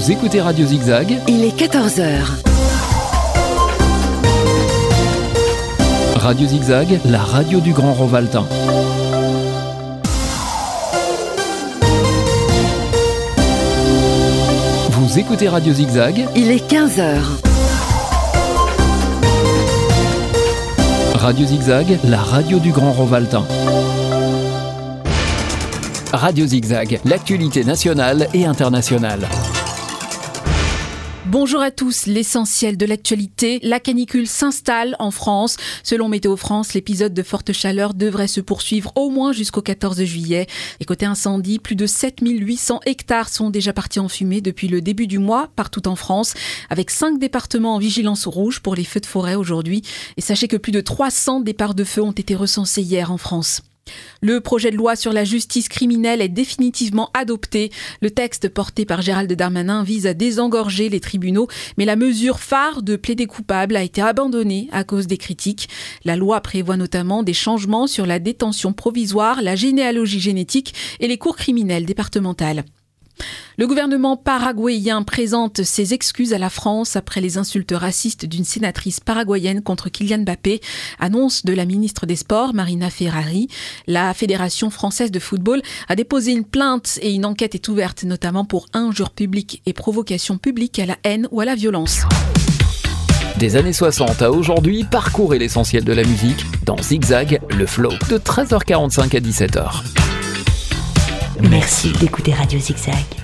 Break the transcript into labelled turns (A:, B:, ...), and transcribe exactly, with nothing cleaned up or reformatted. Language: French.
A: Vous écoutez Radio Zigzag.
B: Il est quatorze heures.
A: Radio Zigzag, la radio du Grand Rovaltain. Vous écoutez Radio Zigzag.
B: Il est quinze heures.
A: Radio Zigzag, la radio du Grand Rovaltain. Radio Zigzag, l'actualité nationale et internationale.
C: Bonjour à tous, l'essentiel de l'actualité, la canicule s'installe en France. Selon Météo France, l'épisode de forte chaleur devrait se poursuivre au moins jusqu'au quatorze juillet. Et côté incendie, plus de sept mille huit cents hectares sont déjà partis en fumée depuis le début du mois, partout en France, avec cinq départements en vigilance rouge pour les feux de forêt aujourd'hui. Et sachez que plus de trois cents départs de feu ont été recensés hier en France. Le projet de loi sur la justice criminelle est définitivement adopté. Le texte porté par Gérald Darmanin vise à désengorger les tribunaux, mais la mesure phare de plaider coupable a été abandonnée à cause des critiques. La loi prévoit notamment des changements sur la détention provisoire, la généalogie génétique et les cours criminelles départementales. Le gouvernement paraguayen présente ses excuses à la France après les insultes racistes d'une sénatrice paraguayenne contre Kylian Mbappé, annonce de la ministre des Sports, Marina Ferrari. La Fédération française de football a déposé une plainte et une enquête est ouverte, notamment pour injures publiques et provocation publique à la haine ou à la violence.
A: Des années soixante à aujourd'hui, parcourez l'essentiel de la musique dans Zigzag, le flow, de treize heures quarante-cinq à dix-sept heures.
D: Merci d'écouter Radio Zigzag.